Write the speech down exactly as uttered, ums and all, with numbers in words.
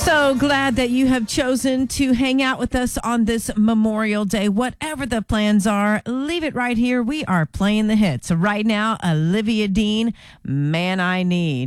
So glad that you have chosen to hang out with us on this Memorial Day. Whatever the plans are, leave it right here. We are playing the hits. Right now, Olivia Dean, Man I Need.